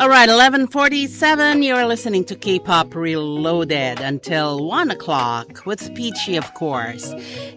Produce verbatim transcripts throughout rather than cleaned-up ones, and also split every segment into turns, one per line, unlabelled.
All right, eleven forty-seven, you're listening to K-Pop Reloaded until one o'clock with Peachy, of course.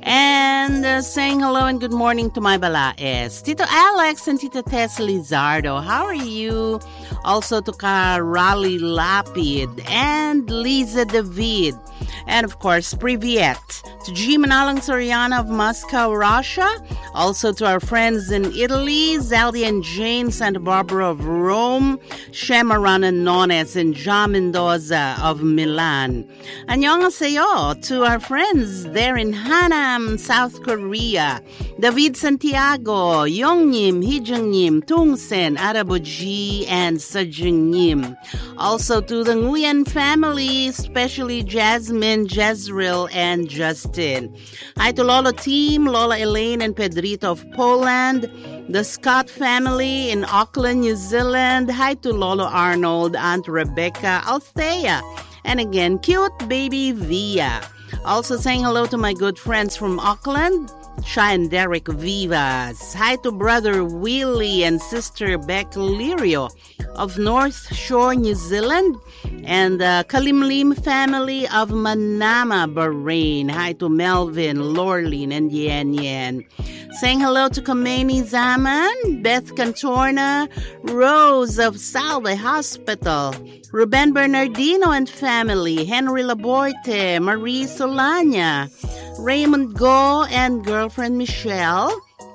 And uh, saying hello and good morning to my balaes, Tito Alex and Tito Tess Lizardo. How are you? Also to Karali Lapid and Lisa David. And of course, Privyet to G. Manalang Soriana of Moscow, Russia. Also to our friends in Italy, Zaldi and Jane Santa Barbara of Rome, Shemarana Nones and John Mendoza of Milan. Annyeonghaseyo to our friends there in Hanam, South Korea. David Santiago, Yongnim, Hijungnim, Tungsen, Araboji, and Sajungnim. Also to the Nguyen family, especially Jasmine, Jezreel, and Justin. Hi to Lolo team, Lola Elaine and Pedrito of Poland. The Scott family in Auckland, New Zealand. Hi to Lolo Arnold, Aunt Rebecca, Althea. And again, cute baby Via. Also saying hello to my good friends from Auckland, Shy and Derek Vivas. Hi to brother Willie and sister Beck Lirio of North Shore, New Zealand. And the Kalimlim family of Manama, Bahrain. Hi to Melvin, Lorlene, and Yen Yen. Saying hello to Kameni Zaman, Beth Cantorna, Rose of Salve Hospital, Ruben Bernardino and family, Henry Laborte, Marie Solana, Raymond Go and girlfriend Michelle,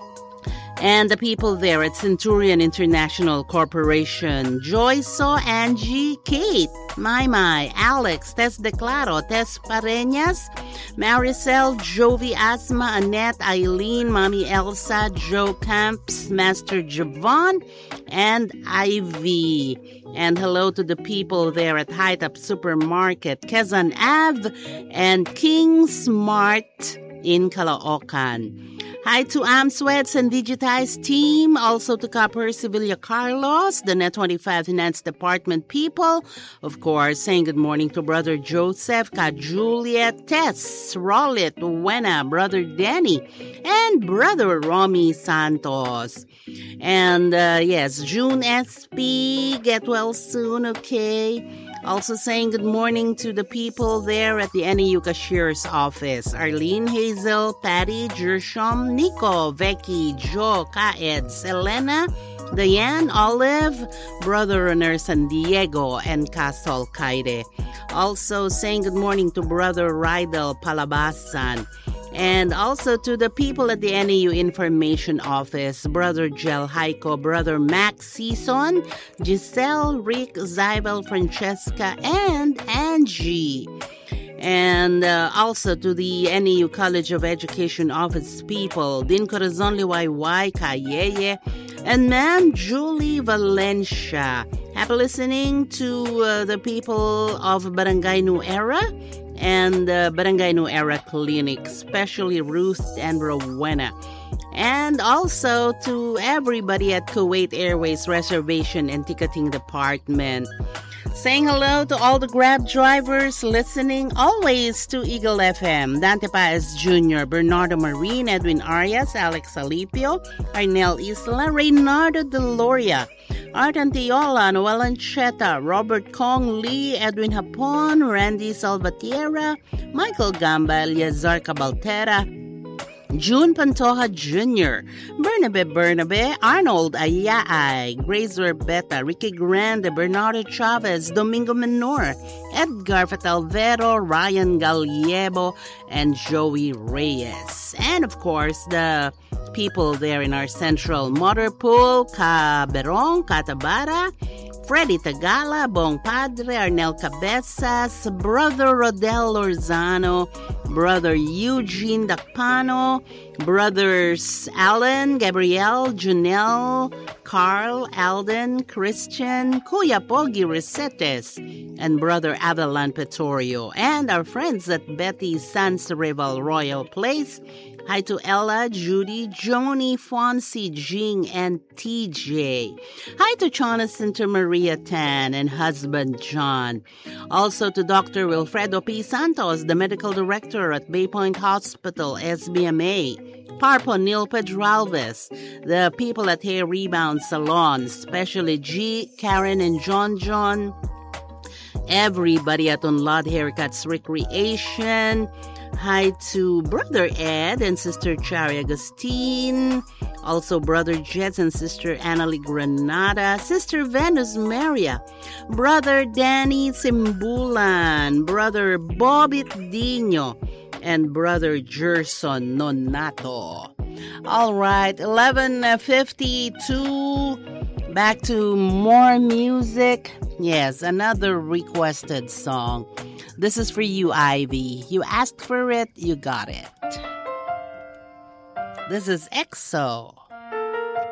and the people there at Centurion International Corporation, Joyso, Angie, Kate, Mai Mai, Alex, Tess Declaro, Tess Pareñas, Maricel, Jovi, Asma, Annette, Eileen, Mommy Elsa, Joe Camps, Master Javon, and Ivy. And hello to the people there at High Top Supermarket, Quezon Ave, and King Smart in Caloocan. Hi to Amsweds and Digitize team, also to Copper Sevilla Carlos, the Net twenty-five Finance Department people. Of course, saying good morning to Brother Joseph, Ka Juliet, Tess, Rollet, Wena, Brother Danny, and Brother Romy Santos. And uh, yes, June S P, get well soon, okay? Also saying good morning to the people there at the N A U Cashier's office. Arlene, Hazel, Patty, Jershom, Nico, Becky, Joe, Kaed, Selena, Diane, Olive, Brother Runner San Diego, and Castle Kaide. Also saying good morning to Brother Rydel Palabasan. And also to the people at the N A U Information Office, Brother Gel Heiko, Brother Max Season, Giselle, Rick, Zybel, Francesca, and Angie. And uh, also to the N A U College of Education Office people, Din Corazon Liwayway, Kayeye, and Ma'am Julie Valencia. Happy listening to uh, the people of Barangay New Era and uh, Barangay New Era Clinic, especially Ruth and Rowena. And also to everybody at Kuwait Airways Reservation and Ticketing Department. Saying hello to all the Grab drivers listening always to Eagle F M. Dante Paez Junior, Bernardo Marine, Edwin Arias, Alex Alipio, Arnel Isla, Reynardo Deloria, Art Antiola, Noel Ancheta, Robert Kong Lee, Edwin Hapon, Randy Salvatierra, Michael Gamba, Eleazar Cabaltera, June Pantoja Junior, Bernabe Bernabe, Arnold Ayaay, Grace Beta, Ricky Grande, Bernardo Chavez, Domingo Menor, Edgar Fatalvero, Ryan Gallego, and Joey Reyes. And of course, the people there in our central motor pool, Caberong, Catabara, Freddy Tagala, Bong Padre, Arnel Cabezas, Brother Rodel Lorzano, Brother Eugene Dacpano, Brothers Alan, Gabrielle, Janelle, Carl, Alden, Christian, Kuya Pogi Resetes, and Brother Adelan Pettorio, and our friends at Betty Sans Rival Royal Place, Hi to Ella, Judy, Joni, Fonzie, Jing, and T J. Hi to Chona Sinter Maria Tan and husband John. Also to Doctor Wilfredo P. Santos, the medical director at Bay Point Hospital, S B M A. Parpo Neil Pedralves, the people at Hair Rebound Salon, especially G, Karen, and John John. Everybody at Unlad Haircuts Recreation. Hi to Brother Ed and Sister Chari Agustin. Also Brother Jets and Sister Annalie Granada. Sister Venus Maria. Brother Danny Simbulan. Brother Bobby Dino. And Brother Gerson Nonato. All right, eleven fifty-two. Back to more music. Yes, another requested song. This is for you, Ivy. You asked for it, you got it. This is E X O.